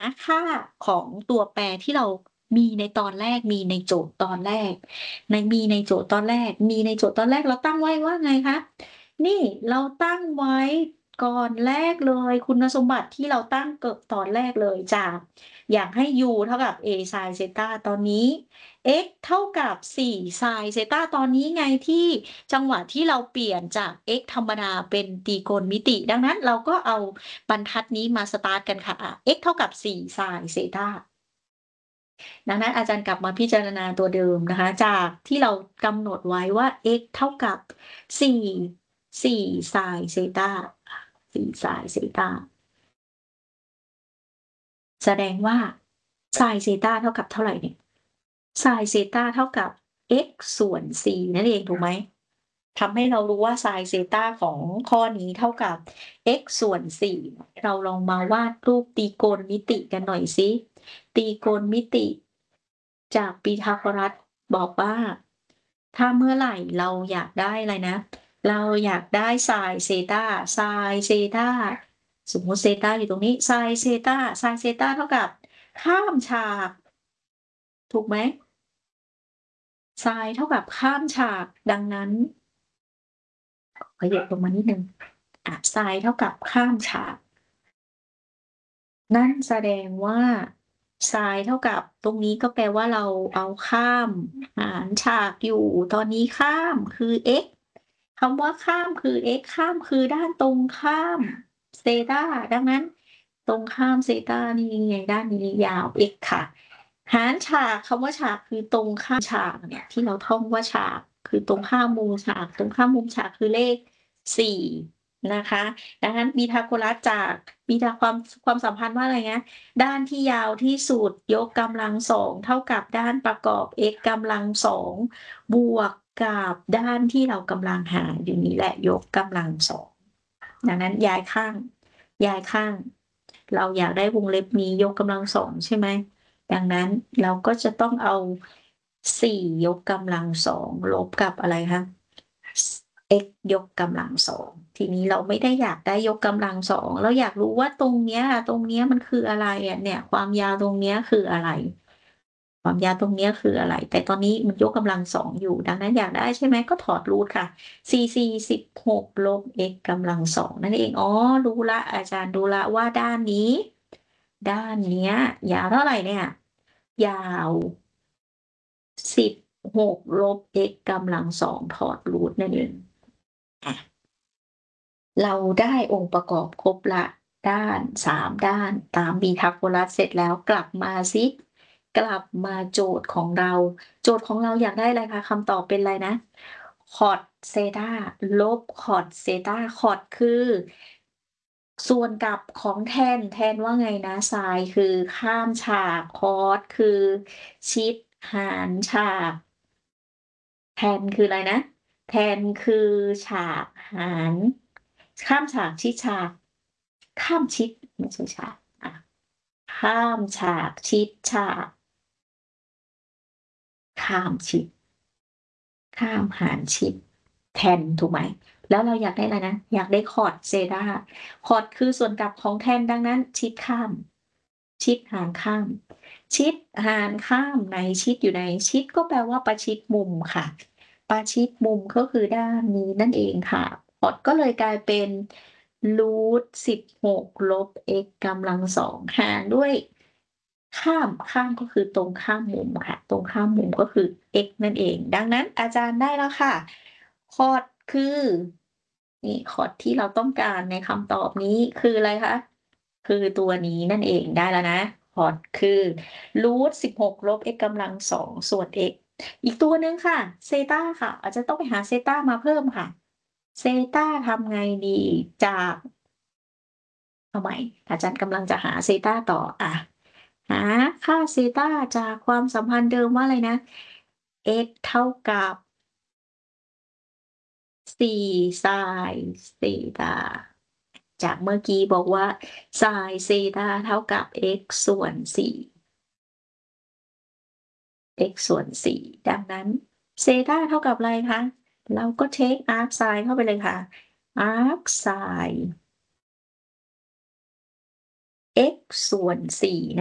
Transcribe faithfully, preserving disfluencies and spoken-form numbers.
ค่าของตัวแปรที่เรามีในตอนแรก มีในโจทย์ตอนแรก ใน มีในโจทย์ตอนแรก มีในโจทย์ตอนแรกเราตั้งไว้ว่าไงคะ นี่เราตั้งไว้ก่อนแรกเลย คุณสมบัติที่เราตั้งเกิดตอนแรกเลยจาก อยากให้ u เท่ากับ a sin เซตา ตอนนี้ x เท่ากับ สี่ sin เซตา ตอนนี้ไงที่จังหวะที่เราเปลี่ยนจาก x ธรรมดาเป็นตรีโกณมิติ ดังนั้นเราก็เอาบรรทัดนี้มาสตาร์ตกันค่ะ อ่า x เท่ากับ สี่ sin เซตา ดังนั้นอาจารย์กลับมาพิจารณาตัวเดิมนะคะ จากที่เรากำหนดไว้ว่า x เท่ากับ สี่ สี่ sin เซตา สี่ sin เซตา แสดงว่า sin เซตา เท่ากับเท่าไรเนี่ย sin เซตา เท่ากับ x ส่วน สี่ นั่นเองถูกไหม ทำให้เรารู้ว่า sin เซตา ของข้อนี้เท่ากับ x ส่วน สี่ เราลองมาวาดรูปตรีโกณมิติกันหน่อยสิ ตรีโกณมิติ จากพีทาโกรัสบอกว่า ถ้าเมื่อไหร่เราอยากได้อะไรนะ เราอยากได้ sin เซตา sin เซตา สมมุติเซตาอยู่ตรงนี้ sin เซตา sin เซตา เท่ากับข้ามฉาก ถูกไหม? sin เท่ากับข้ามฉาก ดังนั้น เขยิบลงมานิดหนึ่ง อ่า sin เท่ากับข้ามฉาก นั่นแสดงว่า sin เท่ากับ ตรงนี้ก็แปลว่าเราเอาข้ามหารฉากอยู่ ตอนนี้ข้ามคือ x คำว่าข้ามคือ x ข้ามคือด้านตรงข้ามเซตา ดังนั้นตรงข้ามเซตา นี่ไง ด้านนี้ยาว x ค่ะ หารฉาก คำว่าฉากคือตรงข้ามฉากเนี่ย ที่เราท่องว่าฉาก คือตรงข้ามมุมฉาก ตรงข้ามมุมฉากคือเลข สี่ นะคะ ดังนั้นพีทาโกรัสจาก พีทา ความ ความสัมพันธ์ว่าอะไรนะ ด้านที่ยาวที่สุดยกกำลัง สอง เท่ากับด้านประกอบ x กำลัง สอง บวกกับด้านที่เรากำลังหาอยู่นี้แหละ ยกกำลัง สอง ดังนั้นย้ายข้าง ย้ายข้าง เราอยากได้วงเล็บนี้ยกกำลัง สอง ใช่ไหม ดังนั้นเราก็จะต้องเอา สี่ ยกกำลัง สอง ลบกับอะไรคะ ส x ยกกำลัง สอง ทีนี้เราไม่ได้อยากได้ยกกำลัง สอง เราอยากรู้ว่าตรงเนี้ย ตรงเนี้ยมันคืออะไรอะ เนี่ยความยาวตรงเนี้ยคืออะไร ความยาวตรงเนี้ยคืออะไร แต่ตอนนี้มันยกกำลัง สอง อยู่ ดังนั้นอยากได้ใช่ไหม ก็ถอดรูทค่ะ สี่ สี่ สิบหก ลบ x กำลัง สอง นั่นเอง อ๋อ รู้แล้ว อาจารย์รู้แล้วว่าด้านนี้ ด้านเนี้ยยาวเท่าไรเนี่ย ยาว สิบหก ลบ x กำลัง สอง ถอดรูทนั่นเอง อะ เราได้องค์ประกอบครบแล้ว ด้าน สาม ด้านตามพีทาโกรัสเสร็จแล้วกลับมาสิ กลับมาโจทย์ของเรา โจทย์ของเราอยากได้อะไรคะ คำตอบเป็นอะไรนะ cot เซตา ลบ cot เซตา cot คือส่วนกลับของ tan tan ว่าไงนะ sin คือข้ามฉาก cos คือชิดหารฉาก tan คืออะไรนะ tan คือฉากหาร ข้ามฉาก ชิดฉาก ข้ามชิด ไม่ใช่ฉาก อะ ข้ามฉาก ชิดฉาก ข้ามชิด ข้ามหารชิด tan ถูกไหม แล้วเราอยากได้อะไรนะ อยากได้ cot เซตา cot คือส่วนกลับของ tan ดังนั้นชิดข้าม ชิดหารข้าม ชิดหารข้าม ไหนชิดอยู่ไหน ชิดก็แปลว่าประชิดมุมค่ะ ประชิดมุมก็คือด้านนี้นั่นเองค่ะ cot ก็เลยกลายเป็น รูท สิบหก ลบ x กำลัง สอง หารด้วย ข้าม ข้ามก็คือตรงข้ามมุมค่ะ ตรงข้ามมุมก็คือ x นั่นเอง ดังนั้นอาจารย์ได้แล้วค่ะ cot คือ นี่ cot ที่เราต้องการในคำตอบนี้คืออะไรคะ คือตัวนี้นั่นเอง ได้แล้วนะ cot คือ รูท สิบหก ลบ x กำลัง สอง ส่วน x อีกตัวหนึ่งค่ะ เซตา ค่ะ อาจจะต้องไปหาเซตามาเพิ่มค่ะ เซตาทำไงดี จาก เอาใหม่ อาจารย์กำลังจะหาเซตาต่อ อะ หาค่าเซตาจากความสัมพันธ์เดิมว่าอะไรนะ x เท่ากับ สี่ sin เซตา จากเมื่อกี้บอกว่า sin เซตา เท่ากับ x ส่วน สี่ x ส่วน สี่ ดังนั้นเซตาเท่ากับอะไรคะ เราก็เทก arcsin เข้าไปเลยค่ะ arcsin x ส่วน สี่